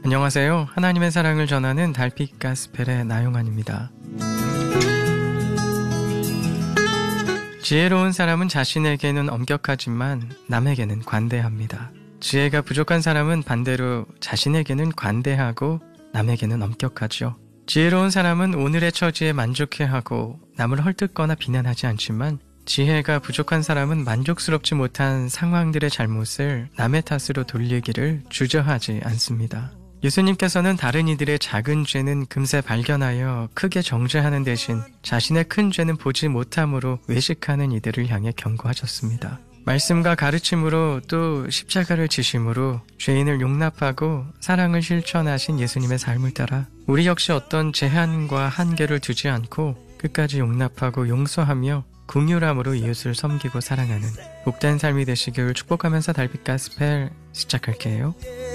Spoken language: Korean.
안녕하세요. 하나님의 사랑을 전하는 달빛 가스펠의 나용환입니다. 지혜로운 사람은 자신에게는 엄격하지만 남에게는 관대합니다. 지혜가 부족한 사람은 반대로 자신에게는 관대하고 남에게는 엄격하죠. 지혜로운 사람은 오늘의 처지에 만족해하고 남을 헐뜯거나 비난하지 않지만 지혜가 부족한 사람은 만족스럽지 못한 상황들의 잘못을 남의 탓으로 돌리기를 주저하지 않습니다. 예수님께서는 다른 이들의 작은 죄는 금세 발견하여 크게 정죄하는 대신 자신의 큰 죄는 보지 못함으로 외식하는 이들을 향해 경고하셨습니다. 말씀과 가르침으로 또 십자가를 지심으로 죄인을 용납하고 사랑을 실천하신 예수님의 삶을 따라 우리 역시 어떤 제한과 한계를 두지 않고 끝까지 용납하고 용서하며 긍휼함으로 이웃을 섬기고 사랑하는 복된 삶이 되시길 축복하면서 달빛 가스펠 시작할게요.